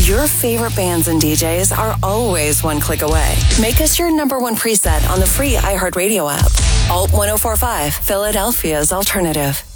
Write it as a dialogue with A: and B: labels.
A: Your favorite bands and DJs are always one click away. Make us your number one preset on the free iHeartRadio app. Alt 1045, Philadelphia's alternative.